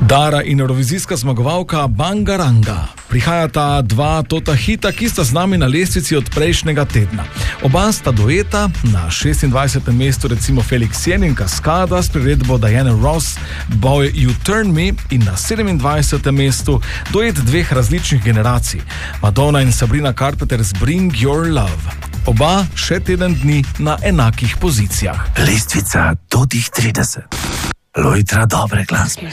Dara in evrovizijska zmagovalka Bangaranga. Prihajata dva tota hita, ki sta z nami na lestvici od prejšnjega tedna. Oba sta dueta, na 26. mestu recimo Felix Jen in Kaskada s priredbo Diana Ross Boy You Turn Me, in na 27. mestu duet dveh različnih generacij, Madonna in Sabrina Carpenter's Bring Your Love. Oba še teden dni na enakih pozicijah. Lestvica totih 30. Lojtra dobre glasbe.